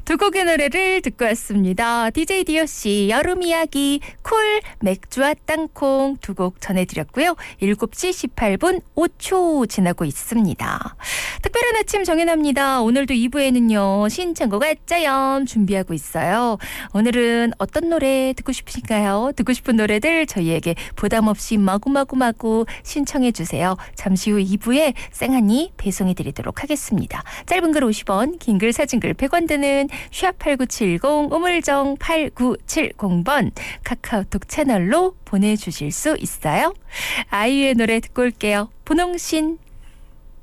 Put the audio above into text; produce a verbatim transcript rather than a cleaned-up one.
두 곡의 노래를 듣고 왔습니다. 디제이 디오씨 여름 이야기, 쿨, 맥주와 땅콩 두 곡 전해드렸고요. 일곱 시 십팔 분 오 초 지나고 있습니다. 특별한 아침 정연아입니다. 오늘도 이 부에는요. 신청곡 짜염 준비하고 있어요. 오늘은 어떤 노래 듣고 싶으신가요? 듣고 싶은 노래들 저희에게 부담 없이 마구마구마구 신청해 주세요. 잠시 후 이 부에 쌩하니 배송해 드리도록 하겠습니다. 짧은 글 오십 원, 긴 글 사진 글 백 원 드는 샵 팔구칠공 우물정 팔구칠공 번 카카오톡 채널로 보내주실 수 있어요. 아이유의 노래 듣고 올게요. 분홍신.